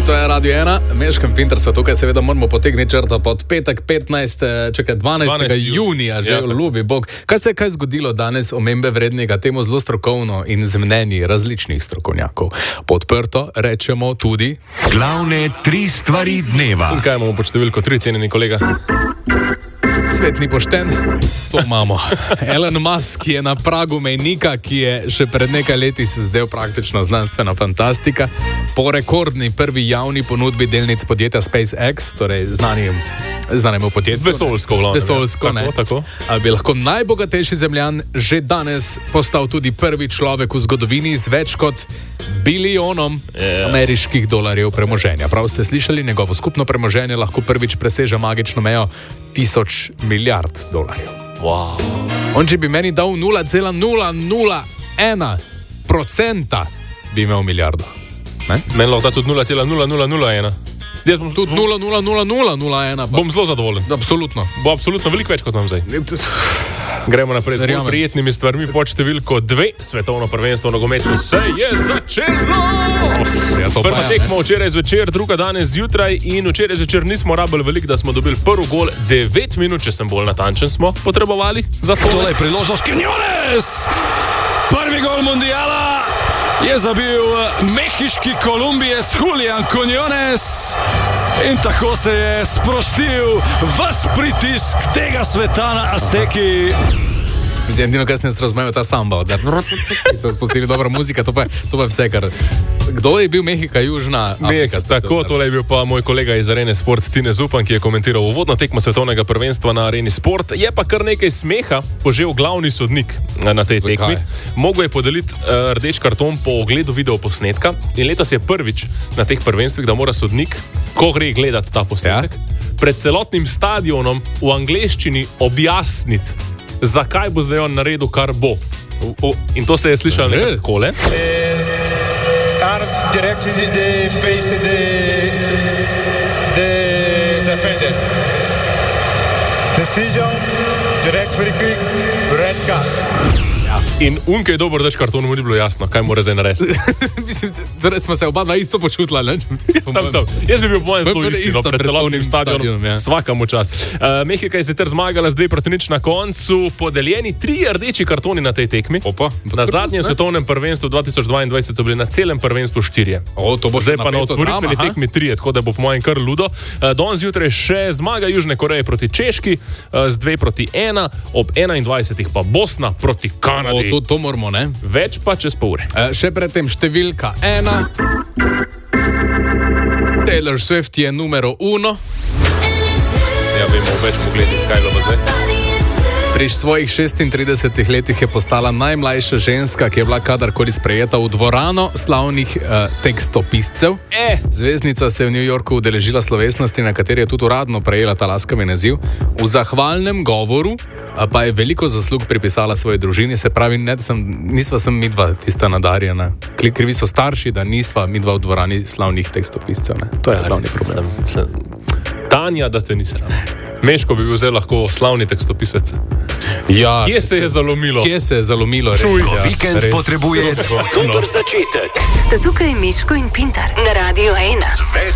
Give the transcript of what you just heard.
To je Radio 1, Meško in Pintar sva tukaj, seveda moramo potegniti črto pod petek 12. junija, že ljubi Bog. Kaj se je zgodilo danes omembe vrednega, temu zelo strokovno in z mnenji različnih strokovnjakov? Podprto rečemo tudi glavne 3 stvari dneva. In kaj imamo pod številko 3, cenjeni kolega? Svet ni pošten, to imamo. Elon Musk je na pragu mejnika, ki je še pred nekaj leti se zdel praktično znanstvena fantastika. Po rekordni prvi javni ponudbi delnic podjetja SpaceX, torej znanemu podjetju. Vesoljsko, ne. Tako. Bi lahko najbogatejši zemljan že danes postal tudi prvi človek v zgodovini z več kot bilijonom ameriških dolarjev premoženja. Prav ste slišali, njegovo skupno premoženje lahko prvič preseže magično mejo 1000 milijard dolarjev. Wow. On, če bi meni dal 0,001%, bi imel milijardo. Ne? Meni lahko da tudi 0,0001. Jaz bom tudi 0,00001. Bom zelo zadovoljen. Absolutno. Bo absolutno veliko več kot imam zdaj. Gremo naprej z bolj prijetnimi stvarmi. Pod številko 2, svetovno prvenstvo v nogometu se je začelo! Prva tekma včeraj zvečer, druga danes zjutraj in včeraj zvečer nismo rabili veliko, da smo dobili prvi gol. 9 minut, če sem bolj natančen, smo potrebovali za to. Tole je priložnost Quiñones! Prvi gol mundiala je zabil mehiški Kolumbijec Julián Quiñones in tako se je sprostil ves pritisk tega sveta na Azteki. Edino, kaj sem razumel, ta samba, ki so spustili dobra muzika, to pa je vse, kar... Kdo je bil Mehika, Južna Amerika? Tako, tole je bil pa moj kolega iz Arene Sport, Tine Zupan, ki je komentiral uvodno tekmo svetovnega prvenstva na Areni Sport. Je pa kar nekaj smeha požel glavni sodnik na tej tekmi. Mogel je podeliti rdeč karton po ogledu videoposnetka in letos je prvič na teh prvenstvih, da mora sodnik, ko gre gledati ta posnetek, pred celotnim stadionom v angleščini objasniti, zakaj bo zdaj on naredil, kar bo. In to se je slišalo nekaj takole. Start directly the face the defender. Decision, direct free kick, red card. In unkaj je dober rdeč karton, mu ni bilo jasno, kaj mora zdaj narediti. Mislim, torej smo se oba dva isto počutila, ne? Jaz bi bil po mojem zelo isti, pred celotnim stadionom, svaka mu čast. Mehika je sicer zmagala z 2-0 na koncu, podeljeni 3 rdeči kartoni na tej tekmi. Na zadnjem svetovnem prvenstvu 2022 so bili na celem prvenstvu 4. Zdaj pa na otvoritveni tekmi 3, tako da bo po mojem kar ludo. Danes zjutraj še zmaga Južne Koreje proti Češki z 2-1, ob 21 pa Bosna proti Kanadi. To moramo, ne? Več pa čez pol ure. Še predtem številka 1. Taylor Swift je numero 1. Ja, vemo v več pogledih, kaj je zdaj. Pri svojih 36 letih je postala najmlajša ženska, ki je bila kadarkoli sprejeta v dvorano slavnih tekstopiscev. Zvezdnica se je v New Yorku udeležila slovesnosti, na kateri je tudi uradno prejela ta laskavi naziv. V zahvalnem govoru pa je veliko zaslug pripisala svoji družini, se pravi, nisva sem midva tista nadarjena. Krivi so starši, da nisva midva v dvorani slavnih tekstopiscev. Ne? To je glavni problem. Tanja, da te nisi rada. Meško bi bil zdaj lahko slavni tekstopisec. Ja, Kje se je zalomilo? Ko vikend potrebuje dober začetek. Sta tukaj Meško in Pintar na Radio 1.